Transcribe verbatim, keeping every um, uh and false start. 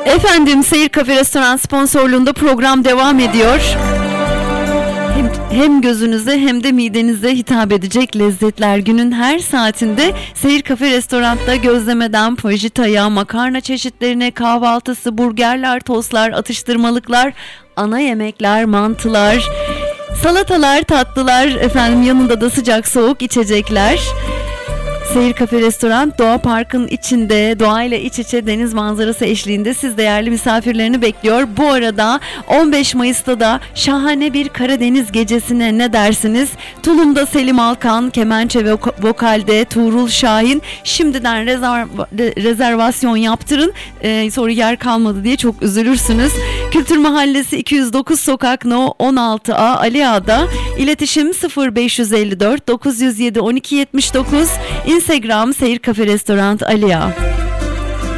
Efendim, Seyir Kafe Restoran sponsorluğunda program devam ediyor. Hem, hem gözünüze hem de midenize hitap edecek lezzetler günün her saatinde Seyir Kafe Restoran'da gözlemeden fajitaya, makarna çeşitlerine, kahvaltısı, burgerler, tostlar, atıştırmalıklar, ana yemekler, mantılar, salatalar, tatlılar, efendim yanında da sıcak soğuk içecekler. Seyir Kafe Restoran Doğa Park'ın içinde, doğayla iç içe, deniz manzarası eşliğinde siz değerli misafirlerini bekliyor. Bu arada on beş Mayıs'ta da şahane bir Karadeniz gecesine ne dersiniz? Tulum'da Selim Alkan, kemençe ve vokalde Tuğrul Şahin. Şimdiden rezerv- rezervasyon yaptırın. Ee, sonra yer kalmadı diye çok üzülürsünüz. Kültür Mahallesi iki yüz dokuz Sokak No on altı A Ali Ağa'da. İletişim sıfır beş elli dört dokuz yüz yedi on iki yetmiş dokuz. Instagram Seyir Kafe Restoran Ali Ağa.